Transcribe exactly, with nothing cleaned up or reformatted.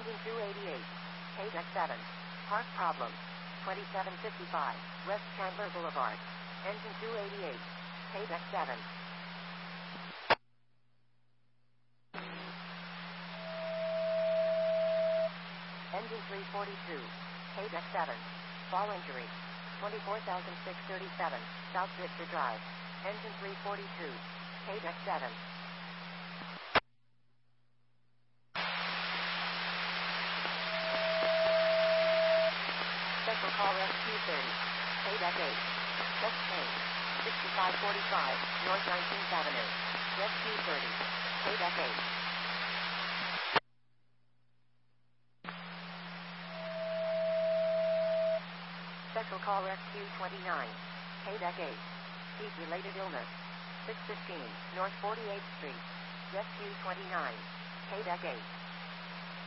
Engine two eighty-eight. K-Deck seven. Park problem. twenty-seven fifty-five. West Chandler Boulevard. Engine two eighty-eight. K-Deck seven. Engine three forty-two. K-Deck seven. Fall injury. twenty-four thousand six hundred thirty-seven. South Victor Drive. Engine three forty-two. K-Deck seven. Special call S Q thirty. K-Deck eight. Test change. sixty-five forty-five. North nineteenth Avenue. S Q thirty. K-Deck eight. Special call S Q twenty-nine. K-Deck eight. Heat-related illness. six fifteen North forty-eighth Street. S Q twenty-nine. K-Deck eight.